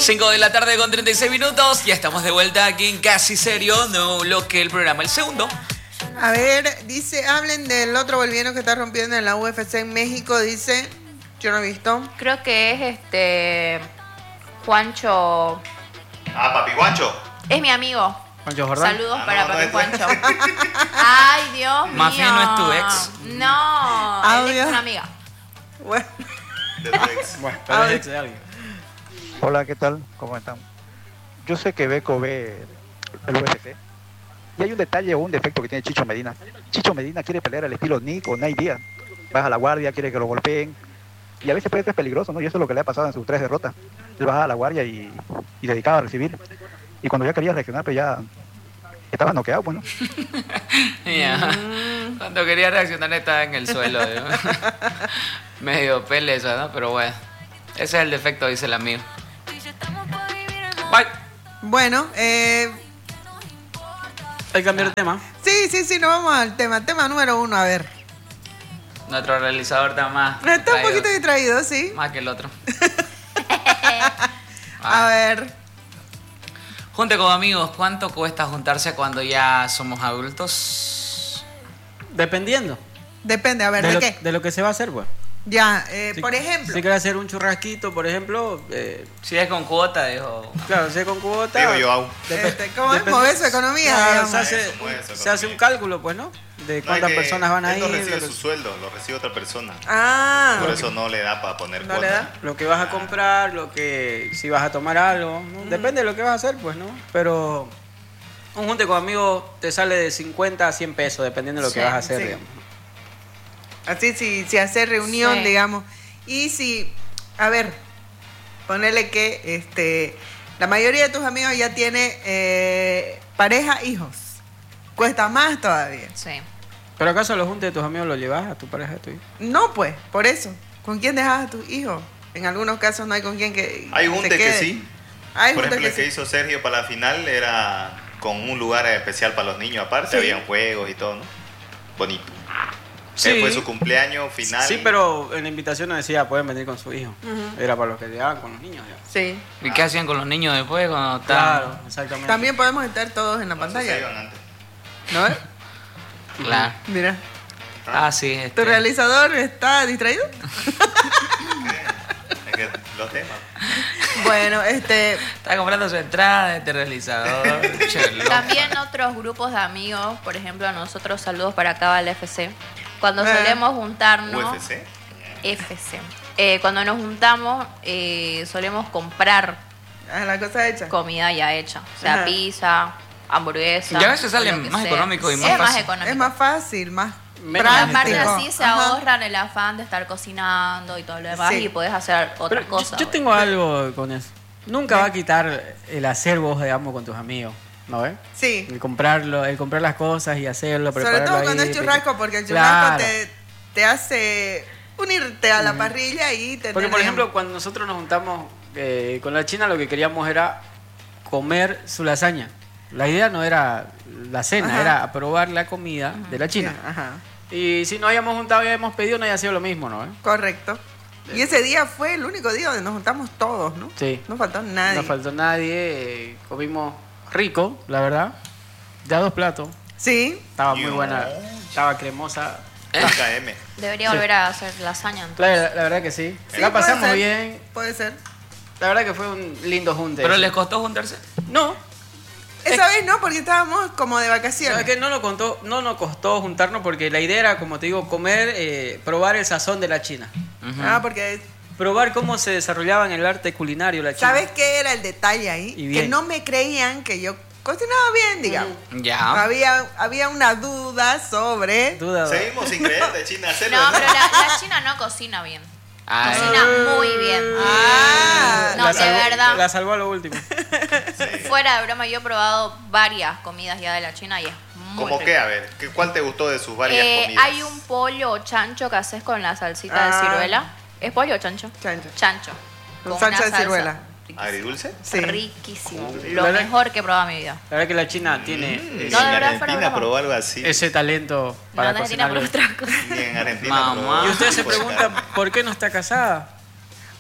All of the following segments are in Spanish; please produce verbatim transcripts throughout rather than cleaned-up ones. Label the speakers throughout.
Speaker 1: cinco de la tarde con treinta y seis minutos. Ya estamos de vuelta aquí en Casi Serio, nuevo bloque del programa, el segundo.
Speaker 2: A ver, dice, hablen del otro boliviano que está rompiendo en la U F C en México, dice, yo no he visto.
Speaker 3: Creo que es este Juancho.
Speaker 4: Ah, papi Juancho.
Speaker 3: Es mi amigo.
Speaker 5: Juancho Jordán.
Speaker 3: Saludos
Speaker 4: Ah,
Speaker 3: para
Speaker 4: no,
Speaker 3: papi
Speaker 4: no,
Speaker 3: Juancho. Ay, Dios mío.
Speaker 1: Mafia no es tu ex.
Speaker 3: No, él
Speaker 2: Audio.
Speaker 3: es una amiga.
Speaker 2: Bueno,
Speaker 4: De tu ex.
Speaker 5: Bueno, pero es ex de alguien.
Speaker 6: Hola, ¿qué tal? ¿Cómo están? Yo sé que Beco ve el U F C. Y hay un detalle o un defecto que tiene Chicho Medina. Chicho Medina quiere pelear al estilo Nick o Nate Diaz. Baja la guardia, quiere que lo golpeen. Y a veces puede ser peligroso, ¿no? Y eso es lo que le ha pasado en sus tres derrotas. Él bajaba la guardia y, y dedicaba a recibir. Y cuando ya quería reaccionar, pues ya estaba noqueado, bueno.
Speaker 1: Ya.
Speaker 2: Mm.
Speaker 1: Cuando quería reaccionar estaba en el suelo. ¿no? Medio peleza, ¿no? Pero bueno, ese es el defecto, dice el amigo. Bye.
Speaker 2: bueno eh,
Speaker 5: Hay que cambiar de tema.
Speaker 2: sí, sí, sí, nos vamos al tema. Tema número uno, a ver.
Speaker 1: Nuestro realizador está más.
Speaker 2: Está un
Speaker 1: traído,
Speaker 2: poquito distraído, ¿sí?
Speaker 1: Más que el otro.
Speaker 2: A ver.
Speaker 1: Junte con amigos, ¿cuánto cuesta juntarse cuando ya somos adultos?
Speaker 5: Dependiendo.
Speaker 2: Depende, a ver,
Speaker 5: de,
Speaker 2: ¿de
Speaker 5: lo,
Speaker 2: qué?
Speaker 5: de lo que se va a hacer, pues.
Speaker 2: Ya, eh,
Speaker 5: Si-
Speaker 2: por ejemplo.
Speaker 5: Si quieres hacer un churrasquito, por ejemplo, eh,
Speaker 1: Si es con cuota, dijo.
Speaker 5: claro, si es con cuota.
Speaker 4: Digo yo, Au.
Speaker 5: Dep-
Speaker 2: Este, ¿cómo es?
Speaker 5: depende-
Speaker 2: Mover su economía,
Speaker 5: Claro,
Speaker 2: digamos.
Speaker 5: se hace,
Speaker 4: Eso, mueve su
Speaker 5: se hace un
Speaker 4: economía.
Speaker 5: cálculo, pues, ¿no? De
Speaker 4: No, es
Speaker 5: cuántas
Speaker 4: que
Speaker 5: personas van a
Speaker 4: él
Speaker 5: ir.
Speaker 4: no recibe
Speaker 5: lo que-
Speaker 4: su sueldo, lo recibe otra persona.
Speaker 2: Ah,
Speaker 4: Por eso no le da para poner
Speaker 2: ¿no
Speaker 4: cuota.
Speaker 2: le da?
Speaker 5: Lo que vas a comprar, lo que si vas a tomar algo, ¿no? Depende de lo que vas a hacer, pues, ¿no? Pero un junte con amigos te sale de cincuenta a cien pesos, dependiendo de lo que
Speaker 3: Sí,
Speaker 5: vas a hacer,
Speaker 2: sí.
Speaker 5: digamos.
Speaker 2: Así, si, si hacer reunión,
Speaker 3: Sí.
Speaker 2: digamos. Y si, a ver, ponerle que este, la mayoría de tus amigos ya tiene eh, pareja, hijos. Cuesta más todavía.
Speaker 3: Sí.
Speaker 5: ¿Pero acaso a los juntes de tus amigos lo llevas a tu pareja, a tu hijo?
Speaker 2: No, pues, por eso. ¿Con quién dejas a tus hijos? En algunos casos no hay con quién que
Speaker 4: Hay
Speaker 2: se
Speaker 4: junte que
Speaker 2: quede.
Speaker 4: sí.
Speaker 2: Hay
Speaker 4: Por
Speaker 2: junte
Speaker 4: ejemplo,
Speaker 2: que
Speaker 4: el que
Speaker 2: sí.
Speaker 4: hizo Sergio para la final era con un lugar especial para los niños. Aparte,
Speaker 2: Sí.
Speaker 4: habían juegos y todo, ¿no? Bonito.
Speaker 5: Sí.
Speaker 4: Él fue su cumpleaños final.
Speaker 5: Sí, pero en la invitación no decía pueden venir con su hijo.
Speaker 2: Ujú.
Speaker 5: Era para los que llegaban con los niños. digamos.
Speaker 2: Sí.
Speaker 1: ¿Y qué hacían con los niños después cuando estaban?
Speaker 5: Claro, exactamente.
Speaker 2: También podemos estar todos en la
Speaker 4: No, esos se
Speaker 2: pantalla.
Speaker 4: iban antes.
Speaker 2: ¿No?
Speaker 1: Claro.
Speaker 2: Mira.
Speaker 1: Ah, sí.
Speaker 2: ¿Tu
Speaker 1: Este.
Speaker 2: realizador está distraído?
Speaker 4: Es que los temas.
Speaker 2: Bueno, este...
Speaker 1: Está comprando su entrada de este realizador. Che, loco.
Speaker 3: También otros grupos de amigos, por ejemplo, nosotros saludos para Cabal F C. Cuando
Speaker 2: Eh.
Speaker 3: solemos juntarnos,
Speaker 4: U F C.
Speaker 3: F C. Eh, cuando nos juntamos, eh, solemos comprar
Speaker 2: Ah, la cosa hecha.
Speaker 3: comida ya hecha, o sea,
Speaker 2: Ajá.
Speaker 3: pizza, hamburguesa.
Speaker 1: Y a veces sale
Speaker 3: o lo que
Speaker 1: más
Speaker 3: sea.
Speaker 1: económico y más
Speaker 3: es
Speaker 1: fácil.
Speaker 3: más económico.
Speaker 2: Es más fácil, más
Speaker 5: Menos
Speaker 3: Aparte
Speaker 2: práctico.
Speaker 3: así se
Speaker 2: Ajá.
Speaker 3: ahorran el afán de estar cocinando y todo lo demás
Speaker 2: Sí.
Speaker 3: y puedes hacer
Speaker 5: Pero
Speaker 3: otra
Speaker 5: yo-
Speaker 3: cosa.
Speaker 5: yo, tengo algo con eso. Nunca va a quitar el hacer vos, digamos, con tus amigos, ¿no ves?
Speaker 2: Sí.
Speaker 5: El comprarlo, el comprar las cosas y hacerlo,
Speaker 2: Sobre
Speaker 5: prepararlo
Speaker 2: todo cuando
Speaker 5: ahí,
Speaker 2: es
Speaker 5: de-
Speaker 2: churrasco, porque el churrasco
Speaker 5: Claro.
Speaker 2: te, te hace unirte a la parrilla y tener...
Speaker 5: Porque, por ejemplo, cuando nosotros nos juntamos eh, con la China, lo que queríamos era comer su lasaña. La idea no era la cena,
Speaker 2: Ajá.
Speaker 5: era probar la comida de la China.
Speaker 2: Ajá,
Speaker 5: Y si no habíamos juntado y habíamos pedido, no había sido lo mismo, ¿no?
Speaker 2: correcto. Y ese día fue el único día donde nos juntamos todos, ¿no?
Speaker 5: Sí.
Speaker 2: No faltó nadie.
Speaker 5: No faltó nadie, eh, comimos rico, la verdad. Ya dos platos.
Speaker 2: Sí.
Speaker 5: Estaba muy
Speaker 4: Yo.
Speaker 5: buena, estaba cremosa.
Speaker 4: K M.
Speaker 3: Debería
Speaker 5: Sí.
Speaker 3: volver a hacer lasaña entonces.
Speaker 5: La, la verdad que sí.
Speaker 2: Sí,
Speaker 5: la
Speaker 2: puede
Speaker 5: pasamos
Speaker 2: ser.
Speaker 5: bien.
Speaker 2: Puede ser.
Speaker 5: La verdad que fue un lindo junte.
Speaker 1: ¿Pero
Speaker 5: ese.
Speaker 1: les costó juntarse?
Speaker 5: No.
Speaker 2: Esa vez no, porque estábamos como de vacaciones.
Speaker 5: ¿Sabes qué? No nos, contó, no nos costó juntarnos porque la idea era, como te digo, comer, eh, probar el sazón de la China.
Speaker 1: Ujú.
Speaker 2: Ah, porque...
Speaker 5: Probar cómo se desarrollaba en el arte culinario la China.
Speaker 2: ¿Sabes qué era el detalle ahí?
Speaker 5: Y
Speaker 2: Que
Speaker 5: bien.
Speaker 2: no me creían que yo cocinaba bien, digamos.
Speaker 1: Ya.
Speaker 2: Había, había una duda sobre...
Speaker 5: Duda.
Speaker 4: Seguimos sin creer de China hacerlo.
Speaker 3: No,
Speaker 4: ¿no?
Speaker 3: pero la, la China no cocina bien.
Speaker 1: Ay.
Speaker 3: Cocina muy bien.
Speaker 2: Ah,
Speaker 3: No,
Speaker 5: La
Speaker 3: de
Speaker 5: salvó-
Speaker 3: verdad.
Speaker 5: La salvó a lo último.
Speaker 3: Fuera de broma, yo he probado varias comidas ya de la China y es muy
Speaker 4: ¿Cómo
Speaker 3: rico.
Speaker 4: qué? A ver, ¿qué- ¿cuál te gustó de sus varias
Speaker 3: Eh,
Speaker 4: comidas?
Speaker 3: hay un pollo o chancho que haces con la salsita
Speaker 2: Ah.
Speaker 3: de ciruela. ¿Es pollo o chancho?
Speaker 2: Chancho.
Speaker 3: Chancho.
Speaker 2: Con salsa de ciruela.
Speaker 4: ¿Agridulce?
Speaker 2: Sí.
Speaker 3: Riquísimo.
Speaker 5: Uh,
Speaker 3: Lo
Speaker 5: la verdad-
Speaker 3: mejor que he probado en mi vida.
Speaker 5: La verdad que la China tiene
Speaker 4: Mm,
Speaker 3: No,
Speaker 4: ni
Speaker 5: ese,
Speaker 3: de
Speaker 4: en
Speaker 3: verdad, fuera
Speaker 4: Argentina
Speaker 3: broma.
Speaker 4: probó algo así.
Speaker 5: ese talento
Speaker 3: No,
Speaker 5: para
Speaker 3: en Argentina
Speaker 5: cocinar
Speaker 3: por
Speaker 5: bien.
Speaker 3: otra cosa.
Speaker 4: Ni en Argentina
Speaker 1: Mamá.
Speaker 4: probó.
Speaker 5: Y usted se pregunta por qué no está casada.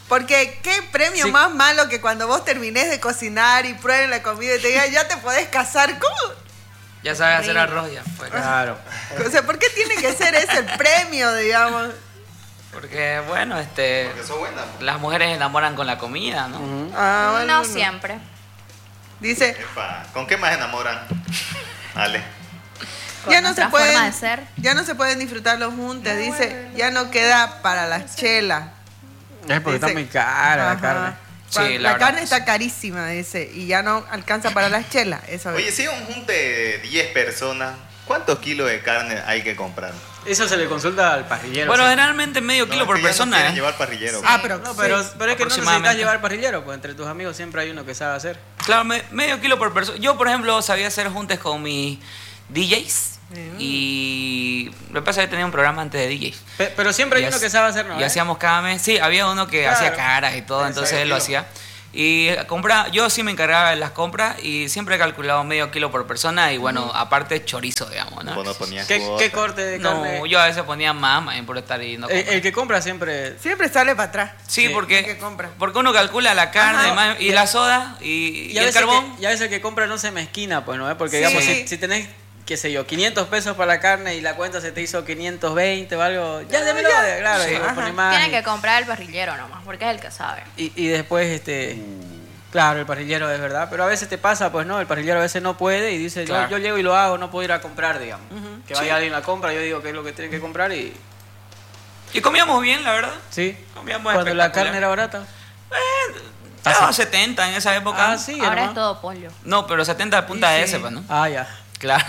Speaker 2: Porque qué premio
Speaker 5: Sí.
Speaker 2: más malo que cuando vos terminés de cocinar y prueben la comida y te digan, ya te podés casar. ¿Cómo?
Speaker 1: Ya sabes hacer arroz ya. Pues.
Speaker 5: Claro.
Speaker 2: O sea, ¿por qué tiene que ser ese el premio, digamos?
Speaker 1: Porque, bueno, este,
Speaker 4: Porque sos buena.
Speaker 1: las mujeres enamoran con la comida, ¿no?
Speaker 5: Ujú.
Speaker 2: Ah, bueno,
Speaker 3: No siempre.
Speaker 2: Dice,
Speaker 4: Epa, ¿con qué más enamoran? Ale.
Speaker 3: Con
Speaker 2: ya no se
Speaker 3: nuestra
Speaker 2: pueden,
Speaker 3: forma de ser.
Speaker 2: ya no se pueden disfrutar los juntes. Dice, ya no queda para las chelas.
Speaker 5: Es porque está
Speaker 2: Dice-
Speaker 5: muy cara
Speaker 2: Ajá.
Speaker 5: la carne.
Speaker 1: Sí,
Speaker 2: Cuan-
Speaker 1: la
Speaker 2: la
Speaker 1: verdad
Speaker 2: carne
Speaker 1: que
Speaker 2: está
Speaker 1: sí.
Speaker 2: carísima, dice, y ya no alcanza para las chelas. Eso es.
Speaker 4: Oye, si es un junte de diez personas, ¿cuántos kilos de carne hay que comprar?
Speaker 5: Eso se le consulta al parrillero.
Speaker 1: Bueno,
Speaker 5: sí.
Speaker 1: generalmente medio
Speaker 4: No,
Speaker 1: kilo
Speaker 4: es
Speaker 1: por
Speaker 4: que ya no
Speaker 1: persona,
Speaker 4: quieren
Speaker 1: ¿eh?
Speaker 4: llevar parrillero.
Speaker 2: Ah, pero,
Speaker 5: No, pero,
Speaker 2: sí.
Speaker 5: pero es que no necesitas
Speaker 1: Aproximadamente.
Speaker 5: llevar parrillero, pues entre tus amigos siempre hay uno que sabe hacer.
Speaker 1: Claro, me- medio kilo por persona. Yo, por ejemplo, sabía hacer juntes con mis D Js.
Speaker 2: Mm.
Speaker 1: Y lo que pasa es que tenía un programa antes de D Js.
Speaker 5: Pe- Pero siempre hay
Speaker 1: Y
Speaker 5: uno
Speaker 1: hac-
Speaker 5: que sabe hacer, ¿no?
Speaker 1: Y
Speaker 5: ¿Eh?
Speaker 1: hacíamos cada mes. Sí, había uno que
Speaker 5: Claro.
Speaker 1: hacía caras y todo, entonces él lo hacía. Y compraba, yo sí me encargaba de las compras y siempre he calculado medio kilo por persona y bueno, aparte chorizo, digamos, ¿no?
Speaker 4: Vos no ponías
Speaker 5: ¿Qué,
Speaker 4: cuota.
Speaker 5: qué corte de carne?
Speaker 1: No, yo a veces ponía más, más bien por estar yendo a
Speaker 5: el,
Speaker 1: comprar.
Speaker 5: el que compra siempre.
Speaker 2: Siempre sale para atrás.
Speaker 1: Sí,
Speaker 5: sí,
Speaker 1: porque,
Speaker 2: el que compra.
Speaker 1: porque uno calcula la carne
Speaker 2: Ajá.
Speaker 1: más- y la soda y, y
Speaker 5: a
Speaker 1: el
Speaker 5: veces
Speaker 1: carbón.
Speaker 5: Que, y a veces el que compra no se mezquina, pues, ¿no? ¿Eh? Porque,
Speaker 2: Sí.
Speaker 5: digamos, si, si tenés, qué sé yo, quinientos pesos para la carne y la cuenta se te hizo quinientos veinte o algo, ya démelo,
Speaker 2: ya.
Speaker 5: claro,
Speaker 1: Sí.
Speaker 5: y vos
Speaker 2: Ajá.
Speaker 5: ponés más.
Speaker 3: Tienen
Speaker 5: y-
Speaker 3: que comprar el parrillero nomás, porque es el que sabe.
Speaker 5: Y, y después, este. Claro, el parrillero es verdad, pero a veces te pasa, pues no, el parrillero a veces no puede y dice, yo-
Speaker 1: Claro.
Speaker 5: yo, llego y lo hago, no puedo ir a comprar, digamos. Que vaya
Speaker 1: Sí.
Speaker 5: alguien a la compra, yo digo que es lo que tiene que comprar y.
Speaker 1: Y comíamos bien, la verdad.
Speaker 5: Sí.
Speaker 1: Comíamos
Speaker 5: Cuando la
Speaker 1: espectacular.
Speaker 5: carne era barata.
Speaker 1: Estaba setenta en esa época.
Speaker 5: Ah, sí,
Speaker 3: Ahora
Speaker 5: hermano.
Speaker 3: es todo pollo.
Speaker 1: No, pero setenta de punta
Speaker 2: Y
Speaker 1: de
Speaker 2: sí.
Speaker 1: ese, pues, ¿no?
Speaker 5: Ah, ya.
Speaker 1: Claro.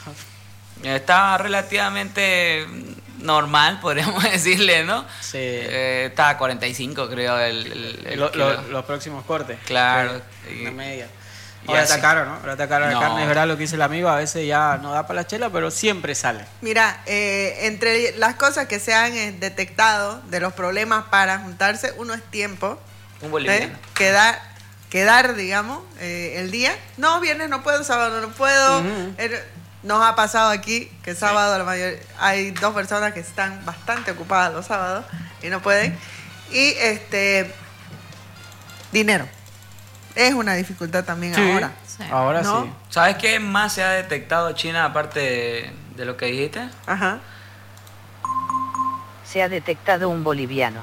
Speaker 1: Estaba relativamente normal, podríamos decirle, ¿no?
Speaker 5: Sí.
Speaker 1: Eh, estaba a cuarenta y cinco, creo, el, el- el
Speaker 5: Lo-
Speaker 1: kilo.
Speaker 5: lo- los próximos cortes.
Speaker 1: Claro.
Speaker 5: Sí,
Speaker 1: Y-
Speaker 5: una media.
Speaker 1: y
Speaker 5: Ahora
Speaker 1: así.
Speaker 5: está caro, ¿no? Ahora está caro la
Speaker 1: No.
Speaker 5: carne, es verdad lo que dice el amigo, a veces ya no da para la chela, pero siempre sale.
Speaker 2: Mira, eh, entre las cosas que se han eh, detectado de los problemas para juntarse, uno es tiempo.
Speaker 1: Un
Speaker 2: ¿eh?
Speaker 1: boliviano.
Speaker 2: Quedar, quedar, digamos, eh, el día. No, viernes no puedo, sábado no puedo.
Speaker 5: Ujú.
Speaker 2: Eh, Nos ha pasado aquí que sábado la mayor, hay dos personas que están bastante ocupadas los sábados y no pueden. Y este dinero. Es una dificultad también ahora.
Speaker 3: Sí.
Speaker 5: Ahora
Speaker 2: ¿No?
Speaker 5: sí.
Speaker 1: ¿Sabes qué más se ha detectado China aparte de, de lo que dijiste?
Speaker 2: Ajá.
Speaker 7: Se ha detectado un boliviano.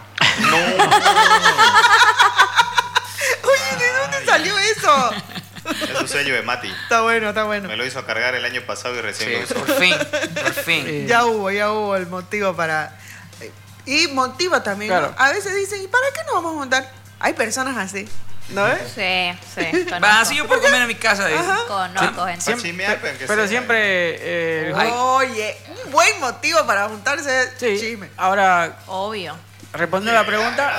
Speaker 2: Oye, ¿de dónde salió eso?
Speaker 4: Es un sello de Mati.
Speaker 2: Está bueno, está bueno.
Speaker 4: Me lo hizo cargar el año pasado y recién lo
Speaker 1: Sí,
Speaker 4: usó.
Speaker 1: por fin, por fin.
Speaker 5: Sí.
Speaker 2: Ya hubo, ya hubo el motivo para... Y motiva también.
Speaker 5: Claro.
Speaker 2: ¿No? A veces dicen, ¿y para qué nos vamos a juntar? Hay personas así, ¿no ves?
Speaker 3: Sí, sí. Conozco,
Speaker 1: Va, así yo puedo comer en mi casa. dice.
Speaker 3: conozco gente.
Speaker 4: Para chismear, pero que
Speaker 5: Pero
Speaker 4: sea.
Speaker 5: siempre. eh,
Speaker 1: Ay.
Speaker 2: Oye, un buen motivo para juntarse es
Speaker 5: sí.
Speaker 2: chisme.
Speaker 5: Ahora,
Speaker 3: Obvio.
Speaker 5: respondiendo a la pregunta,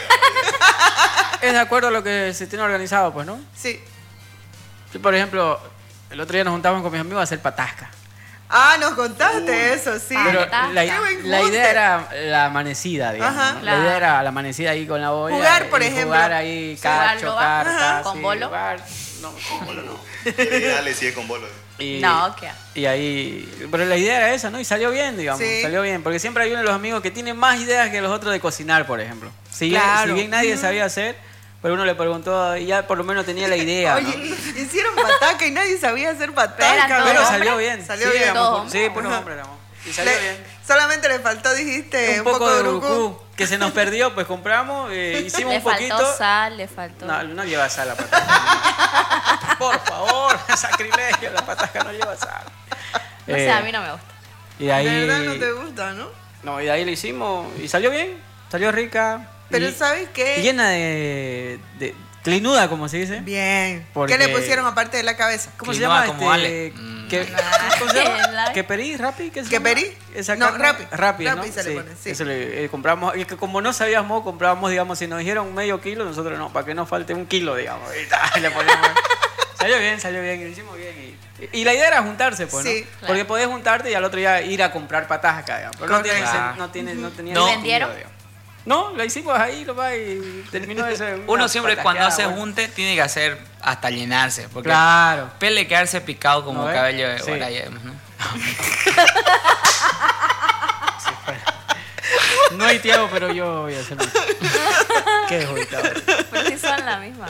Speaker 5: es de acuerdo a lo que se tiene organizado, pues, ¿no?
Speaker 2: Sí.
Speaker 5: Yo, por ejemplo, el otro día nos juntamos con mis amigos a hacer patasca.
Speaker 2: Ah, nos contaste eso, sí.
Speaker 3: Ah,
Speaker 5: Pero
Speaker 3: patasca.
Speaker 5: la,
Speaker 2: Qué buen
Speaker 5: la
Speaker 2: junte.
Speaker 5: idea era la amanecida, digamos.
Speaker 2: Ajá.
Speaker 5: ¿no?
Speaker 3: Claro.
Speaker 5: La idea era la amanecida ahí con la olla.
Speaker 2: Jugar, por
Speaker 5: y
Speaker 2: ejemplo.
Speaker 5: Jugar ahí, cacho,
Speaker 3: Jugar,
Speaker 5: cartas.
Speaker 3: ajá. ¿Con
Speaker 5: sí,
Speaker 3: bolo?
Speaker 5: jugar. No, con bolo no.
Speaker 4: Dale, sigue con bolo.
Speaker 5: Y,
Speaker 3: No, ¿qué?
Speaker 5: Y ahí. Pero la idea era esa, ¿no? Y salió bien, digamos.
Speaker 2: Sí.
Speaker 5: Salió bien. Porque siempre hay uno de los amigos que tiene más ideas que los otros de cocinar, por ejemplo. Si, bien-
Speaker 2: Claro.
Speaker 5: si bien nadie sabía hacer, pero uno le preguntó y ya por lo menos tenía la idea. ¿no?
Speaker 2: Oye, hicieron pataca y nadie sabía hacer
Speaker 3: Pero
Speaker 2: pataca.
Speaker 3: eran
Speaker 2: ¿no?
Speaker 3: todos
Speaker 5: Pero
Speaker 3: hombres.
Speaker 5: salió bien.
Speaker 2: Salió
Speaker 5: sí,
Speaker 2: bien.
Speaker 5: éramos
Speaker 3: Todos
Speaker 5: pu- sí,
Speaker 3: hombres.
Speaker 5: puros
Speaker 2: Ajá.
Speaker 5: hombres éramos. Y salió
Speaker 2: Le-
Speaker 5: bien.
Speaker 2: Solamente le faltó, dijiste,
Speaker 5: Un poco de urucú, que se nos perdió, pues compramos, eh, hicimos
Speaker 3: Le
Speaker 5: un poquito.
Speaker 3: faltó sal, le faltó.
Speaker 5: No, no lleva sal la patasca. Por favor, sacrilegio, la patasca no lleva sal.
Speaker 3: No sé,
Speaker 5: Eh,
Speaker 3: a mí no me gusta.
Speaker 5: Y de ahí,
Speaker 2: De verdad no te gusta, ¿no?
Speaker 5: no, y de ahí lo hicimos y salió bien, salió rica.
Speaker 2: Pero
Speaker 5: y,
Speaker 2: ¿sabes qué?
Speaker 5: y llena de, de clinuda, como se dice.
Speaker 2: Bien.
Speaker 5: Porque-
Speaker 2: ¿Qué le pusieron aparte de la cabeza?
Speaker 5: ¿Cómo se
Speaker 1: Quinoa
Speaker 5: llama?
Speaker 1: como
Speaker 5: este,
Speaker 1: Ale. Mm.
Speaker 5: que,
Speaker 3: Ah,
Speaker 5: ¿Cómo se llama?
Speaker 3: la-
Speaker 5: ¿Que perí? ¿Rapi? ¿Qué se
Speaker 2: ¿Que
Speaker 5: llama?
Speaker 2: perí?
Speaker 5: Esa
Speaker 2: No,
Speaker 5: carne.
Speaker 2: rapi.
Speaker 5: Rapi, ¿no?
Speaker 2: Rapi se le pone, sí.
Speaker 5: Eso le eh, compramos. Y que como no sabíamos, comprábamos, digamos, si nos dijeron medio kilo, nosotros no, para que no falte un kilo, digamos. Y ta, le poníamos. Salió bien, salió bien, y lo hicimos bien. Y, y la idea era juntarse, pues, ¿no?
Speaker 2: Sí,
Speaker 3: claro.
Speaker 5: Porque podés juntarte y al otro día ir a comprar patasca, digamos. Pero no, tiene que ser-
Speaker 1: Correcto.
Speaker 5: no, tiene, no tenía
Speaker 1: No.
Speaker 5: sentido,
Speaker 3: ¿Vendieron?
Speaker 5: digamos. No, lo hicimos ahí, lo va y terminó de ser.
Speaker 1: Uno
Speaker 5: una
Speaker 1: siempre cuando hace
Speaker 5: patasqueada, bueno.
Speaker 1: junte tiene que hacer hasta llenarse. Porque
Speaker 5: Claro.
Speaker 1: pele quedarse picado como
Speaker 5: ¿No ves?
Speaker 1: cabello de
Speaker 5: Sí.
Speaker 1: Guarayem, ¿no?
Speaker 5: No hay Tiago, pero yo voy a hacer mi... ¿Qué es hoy, Tiago?
Speaker 3: Pero sí son la misma.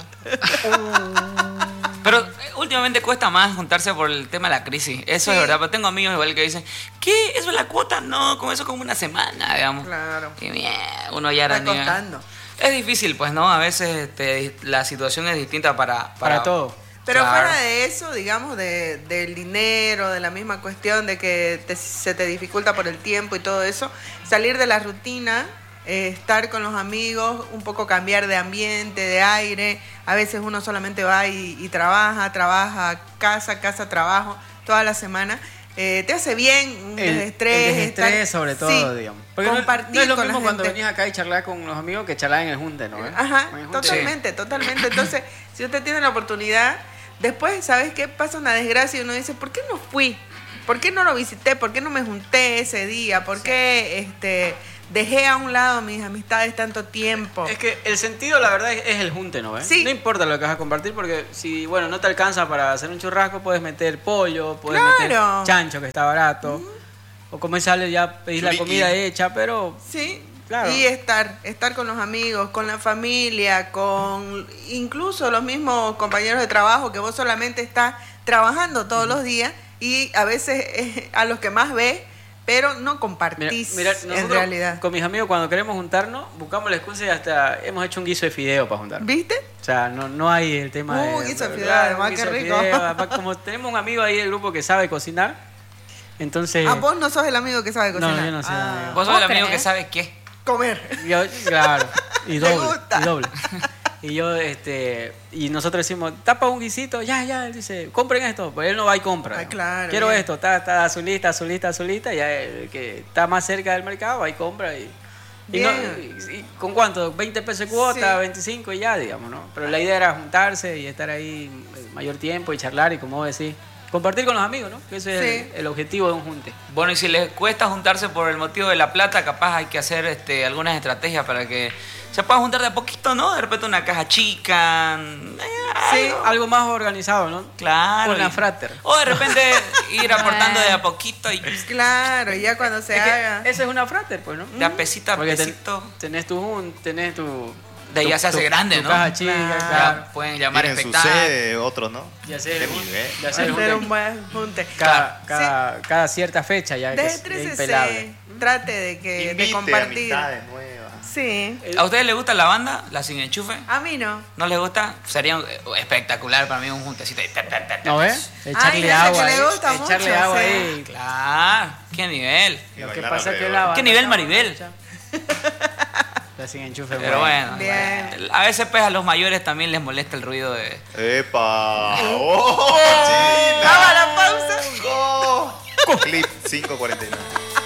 Speaker 1: Pero eh, últimamente cuesta más juntarse por el tema de la crisis. Eso
Speaker 2: Sí.
Speaker 1: es verdad. Pero tengo amigos igual que dicen, ¿qué? ¿Eso es la cuota? No, con eso como una semana, digamos.
Speaker 2: Claro.
Speaker 1: Y mierda, uno ya era
Speaker 2: Está costando.
Speaker 1: Es difícil, pues, ¿no? A veces este, la situación es distinta para...
Speaker 5: Para todo.
Speaker 2: Pero
Speaker 1: Claro.
Speaker 2: fuera de eso, digamos, de, del dinero, de la misma cuestión de que te- se te dificulta por el tiempo y todo eso, salir de la rutina, eh, estar con los amigos, un poco cambiar de ambiente, de aire. A veces uno solamente va y, y trabaja, trabaja, casa, casa, trabajo, toda la semana. Eh, te hace bien, un
Speaker 5: El,
Speaker 2: desestrés.
Speaker 5: el desestrés
Speaker 2: estar-
Speaker 5: sobre todo,
Speaker 2: sí,
Speaker 5: digamos. Porque no,
Speaker 2: compartir
Speaker 5: no es lo
Speaker 2: con la
Speaker 5: mismo cuando
Speaker 2: gente.
Speaker 5: venís acá y charlar con los amigos que charlar en el junte, ¿no? ¿Eh?
Speaker 2: Ajá,
Speaker 5: En el junte.
Speaker 2: totalmente, totalmente. Entonces, si usted tiene la oportunidad, después, ¿sabes qué? Pasa una desgracia y uno dice, ¿por qué no fui? ¿Por qué no lo visité? ¿Por qué no me junté ese día? ¿Por qué este, dejé a un lado mis amistades tanto tiempo?
Speaker 5: Es que el sentido, la verdad, es, es el junte, ¿no? ¿Eh?
Speaker 2: Sí.
Speaker 5: No importa lo que vas a compartir, porque si, bueno, no te alcanza para hacer un churrasco, puedes meter pollo, puedes
Speaker 2: Claro.
Speaker 5: meter chancho, que está barato. O como sale ya pedís la
Speaker 4: Churiqui.
Speaker 5: comida hecha, pero...
Speaker 2: Sí,
Speaker 5: Claro.
Speaker 2: y estar, estar con los amigos, con la familia, con incluso los mismos compañeros de trabajo que vos solamente estás trabajando todos los días y a veces eh, a los que más ves, pero no
Speaker 5: Mira,
Speaker 2: compartís
Speaker 5: mira,
Speaker 2: en
Speaker 5: nosotros
Speaker 2: realidad.
Speaker 5: con mis amigos cuando queremos juntarnos, buscamos la excusa y hasta hemos hecho un guiso de fideo para juntarnos.
Speaker 2: ¿Viste?
Speaker 5: O sea, no, no hay el tema
Speaker 2: Uh,
Speaker 5: de...
Speaker 2: guiso de fideo,
Speaker 5: claro,
Speaker 2: además,
Speaker 5: un guiso
Speaker 2: qué
Speaker 5: de
Speaker 2: rico.
Speaker 5: fideo. Además, como tenemos un amigo ahí del grupo que sabe cocinar, entonces...
Speaker 2: Ah, vos no sos el amigo que sabe
Speaker 5: No,
Speaker 2: cocinar.
Speaker 5: yo no soy el
Speaker 2: Ah,
Speaker 5: amigo.
Speaker 1: Vos sos el
Speaker 3: ¿Vos
Speaker 1: amigo
Speaker 3: crees?
Speaker 1: que sabe qué.
Speaker 2: comer.
Speaker 5: Yo- claro, y
Speaker 2: Me
Speaker 5: doble,
Speaker 2: gusta.
Speaker 5: y doble. Y yo, este, y nosotros decimos, tapa un guisito, ya, ya, él dice, compren esto, pues él no va y compra.
Speaker 2: Ah,
Speaker 5: ¿no?
Speaker 2: claro,
Speaker 5: Quiero
Speaker 2: bien.
Speaker 5: esto, está, está a su lista, a su lista, a su lista, ya el que está más cerca del mercado va y compra y... Y, no-
Speaker 2: Bien.
Speaker 5: y- y ¿con cuánto? veinte pesos de cuota,
Speaker 2: Sí.
Speaker 5: veinticinco y ya, digamos, ¿no? Pero la idea era juntarse y estar ahí el mayor tiempo y charlar y, como vos decís, compartir con los amigos, ¿no? Que ese es
Speaker 2: Sí.
Speaker 5: el, el objetivo de un junte.
Speaker 1: Bueno, y si les cuesta juntarse por el motivo de la plata, capaz hay que hacer este, algunas estrategias para que se pueda juntar de a poquito, ¿no? De repente una caja chica. eh,
Speaker 2: Sí.
Speaker 1: algo.
Speaker 5: Algo más organizado, ¿no?
Speaker 1: Claro.
Speaker 5: Una
Speaker 1: y-
Speaker 5: frater.
Speaker 1: O de repente ir aportando de a poquito y
Speaker 2: Claro, ya cuando se
Speaker 5: Es que
Speaker 2: haga.
Speaker 5: esa es una frater, pues, ¿no?
Speaker 1: de a pesito a
Speaker 5: Porque ten-
Speaker 1: pesito.
Speaker 5: tenés tu jun- tenés tu...
Speaker 1: De ahí
Speaker 5: tu-
Speaker 1: ya se hace
Speaker 5: tu-
Speaker 1: grande,
Speaker 5: tu
Speaker 1: ¿no?
Speaker 5: caja chica,
Speaker 2: Claro.
Speaker 5: claro.
Speaker 1: Ya pueden llamar
Speaker 4: Tienen su
Speaker 1: espectáculos.
Speaker 4: sede, otros no.
Speaker 5: Y hacer,
Speaker 4: Qué
Speaker 5: un-
Speaker 4: nivel.
Speaker 5: y hacer un-
Speaker 2: hacer un buen junte.
Speaker 5: cada,
Speaker 2: Sí.
Speaker 5: cada, cada cierta fecha ya que
Speaker 2: Desde
Speaker 5: es, es
Speaker 2: trece
Speaker 5: impelable.
Speaker 2: C, trate de que de
Speaker 4: Invite
Speaker 2: compartir.
Speaker 4: amistades nuevas.
Speaker 2: Sí.
Speaker 1: ¿A ustedes les gusta la banda? ¿La Sin Enchufe?
Speaker 2: A mí no.
Speaker 1: ¿No les gusta? Sería un- espectacular para mí un juntecito. ahí, ta, ta, ta, ta.
Speaker 5: ¿No ves? Echarle
Speaker 2: gente
Speaker 5: agua
Speaker 2: que le
Speaker 5: ahí.
Speaker 2: gusta
Speaker 5: Echarle
Speaker 2: mucho,
Speaker 5: agua
Speaker 2: sí.
Speaker 5: ahí.
Speaker 1: Claro, qué nivel.
Speaker 4: Y
Speaker 5: Lo que
Speaker 4: bailar
Speaker 5: pasa es que
Speaker 4: alrededor.
Speaker 5: la
Speaker 1: ¿Qué nivel, Maribel?
Speaker 5: La sin enchufe.
Speaker 1: Pero bueno,
Speaker 2: Bien.
Speaker 1: a veces pues a los mayores también les molesta el ruido de...
Speaker 4: ¡Epa! ¡Oh, China!
Speaker 2: Vamos a la pausa.
Speaker 4: ¡Oh! Clip cinco cuarenta y nueve.